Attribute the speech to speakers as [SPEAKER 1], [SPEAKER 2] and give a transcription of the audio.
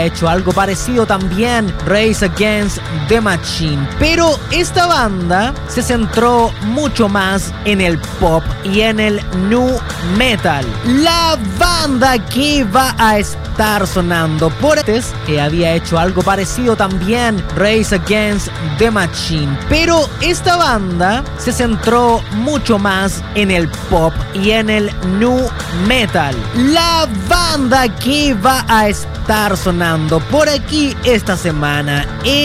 [SPEAKER 1] hecho algo parecido también, Rage Against the Machine. Pero esta banda se centró mucho más en el pop y en el nu metal. La banda que va a estar sonando por antes, que había hecho algo parecido también, Rage Against the Machine. Pero esta banda se centró mucho más en el pop y en el nu metal. La banda que va a estar sonando por aquí esta semana